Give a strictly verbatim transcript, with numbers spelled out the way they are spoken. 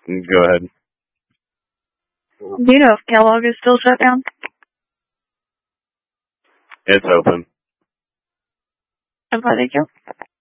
Go ahead. Do you know if Kellogg is still shut down? It's open. Okay, thank you.